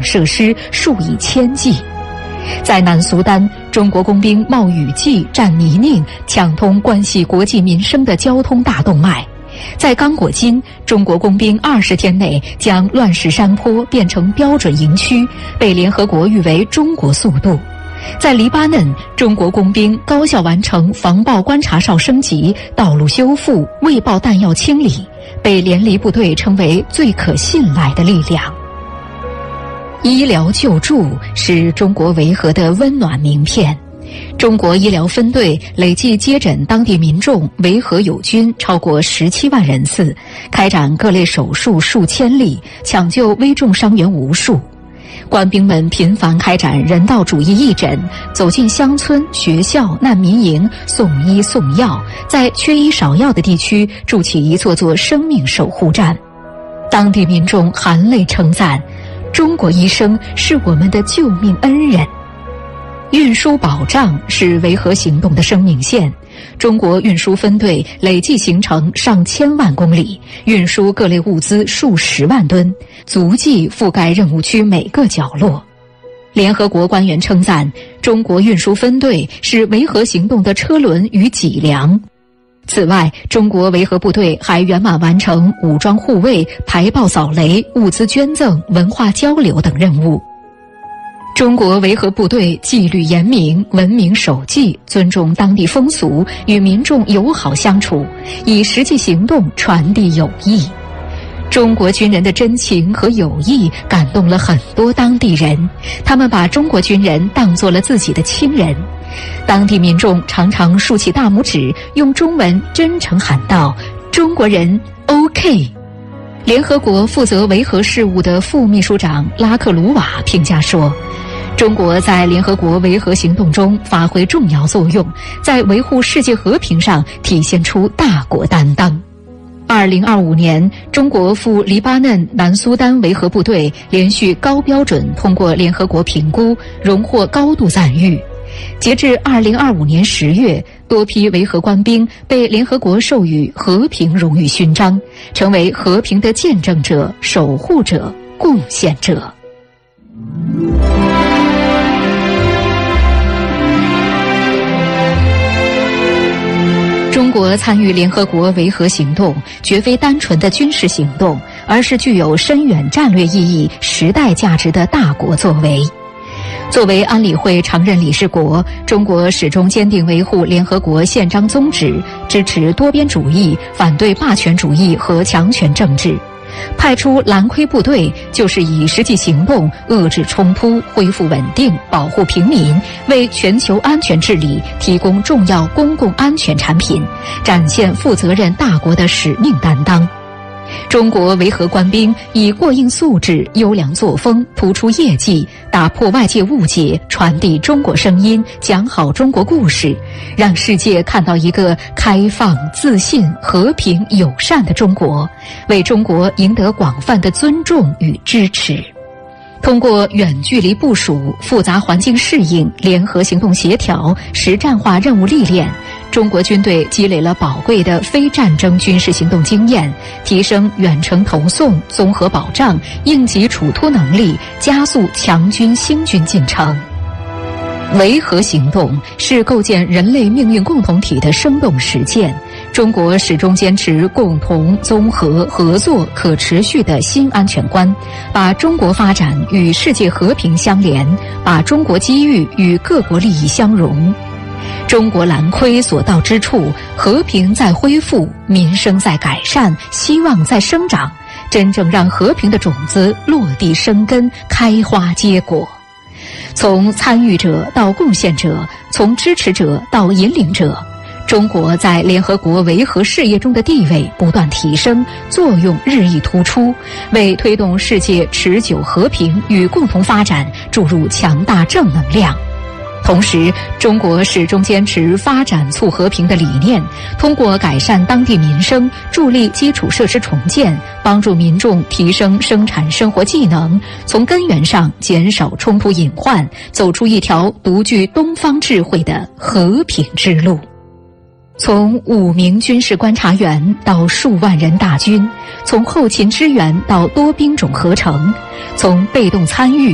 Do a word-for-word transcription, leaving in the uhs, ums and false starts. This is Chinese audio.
设施数以千计。在南苏丹，中国工兵冒雨季占泥泞，抢通关系国计民生的交通大动脉。在刚果金，中国工兵二十天内将乱石山坡变成标准营区，被联合国誉为中国速度。在黎巴嫩，中国工兵高效完成防暴观察哨升级、道路修复、未爆弹药清理，被联黎部队称为最可信赖的力量。医疗救助是中国维和的温暖名片。中国医疗分队累计接诊当地民众维和友军超过十七万人次，开展各类手术数千例，抢救危重伤员无数。官兵们频繁开展人道主义义诊，走进乡村、学校、难民营，送医送药，在缺医少药的地区筑起一座座生命守护站。当地民众含泪称赞，中国医生是我们的救命恩人。运输保障是维和行动的生命线，中国运输分队累计行程上千万公里，运输各类物资数十万吨，足迹覆盖任务区每个角落。联合国官员称赞，中国运输分队是维和行动的车轮与脊梁。此外，中国维和部队还圆满完成武装护卫、排爆扫雷、物资捐赠、文化交流等任务。中国维和部队纪律严明，文明守纪，尊重当地风俗，与民众友好相处，以实际行动传递友谊。中国军人的真情和友谊感动了很多当地人，他们把中国军人当作了自己的亲人。当地民众常常竖起大拇指，用中文真诚喊道：“中国人 OK。”联合国负责维和事务的副秘书长拉克鲁瓦评价说，中国在联合国维和行动中发挥重要作用，在维护世界和平上体现出大国担当。二零二五年，中国赴黎巴嫩、南苏丹维和部队连续高标准通过联合国评估，荣获高度赞誉。截至二零二五年十月，多批维和官兵被联合国授予和平荣誉勋章，成为和平的见证者、守护者、贡献者。中国参与联合国维和行动，绝非单纯的军事行动，而是具有深远战略意义、时代价值的大国作为。作为安理会常任理事国，中国始终坚定维护联合国宪章宗旨，支持多边主义，反对霸权主义和强权政治。派出蓝盔部队，就是以实际行动遏制冲突、恢复稳定、保护平民，为全球安全治理提供重要公共安全产品，展现负责任大国的使命担当。中国维和官兵以过硬素质、优良作风突出业绩，打破外界误解，传递中国声音，讲好中国故事，让世界看到一个开放、自信、和平、友善的中国，为中国赢得广泛的尊重与支持。通过远距离部署、复杂环境适应、联合行动协调、实战化任务历练，中国军队积累了宝贵的非战争军事行动经验，提升远程投送、综合保障、应急处突能力，加速强军兴军进程。维和行动是构建人类命运共同体的生动实践。中国始终坚持共同、综合、合作、可持续的新安全观，把中国发展与世界和平相连，把中国机遇与各国利益相融。中国蓝盔所到之处，和平在恢复，民生在改善，希望在生长，真正让和平的种子落地生根，开花结果。从参与者到贡献者，从支持者到引领者，中国在联合国维和事业中的地位不断提升，作用日益突出，为推动世界持久和平与共同发展注入强大正能量。同时，中国始终坚持发展促和平的理念，通过改善当地民生，助力基础设施重建，帮助民众提升生产生活技能，从根源上减少冲突隐患，走出一条独具东方智慧的和平之路。从五名军事观察员到数万人大军，从后勤支援到多兵种合成，从被动参与